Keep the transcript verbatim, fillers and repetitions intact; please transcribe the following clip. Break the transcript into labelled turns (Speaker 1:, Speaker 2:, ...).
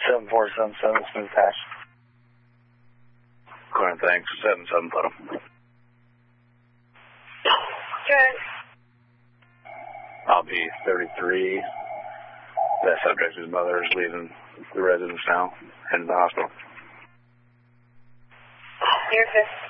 Speaker 1: seven four seven seven, smooth patch.
Speaker 2: Clear, thanks. seven seven, put him.
Speaker 3: Okay.
Speaker 2: I'll be thirty-three. That subject's mother is leaving the residence now, heading to the hospital.
Speaker 3: You're fifth.